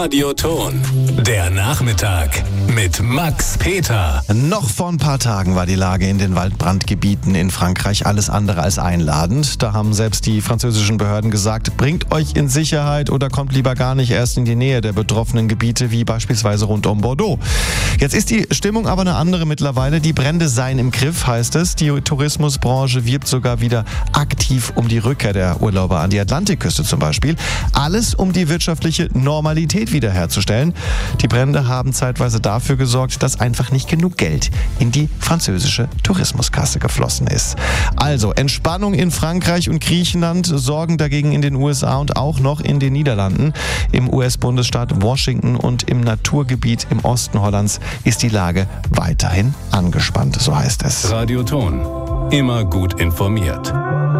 Radioton. Der Nachmittag mit Max Peter. Noch vor ein paar Tagen war die Lage in den Waldbrandgebieten in Frankreich alles andere als einladend. Da haben selbst die französischen Behörden gesagt, bringt euch in Sicherheit oder kommt lieber gar nicht erst in die Nähe der betroffenen Gebiete, wie beispielsweise rund um Bordeaux. Jetzt ist die Stimmung aber eine andere mittlerweile. Die Brände seien im Griff, heißt es. Die Tourismusbranche wirbt sogar wieder aktiv um die Rückkehr der Urlauber an die Atlantikküste zum Beispiel. Alles, um die wirtschaftliche Normalität wiederherzustellen. Die Brände haben zeitweise dafür gesorgt, dass einfach nicht genug Geld in die französische Tourismuskasse geflossen ist. Also Entspannung in Frankreich und Griechenland, Sorgen dagegen in den USA und auch noch in den Niederlanden. Im US-Bundesstaat Washington und im Naturgebiet im Osten Hollands ist die Lage weiterhin angespannt, so heißt es. Radioton. Immer gut informiert.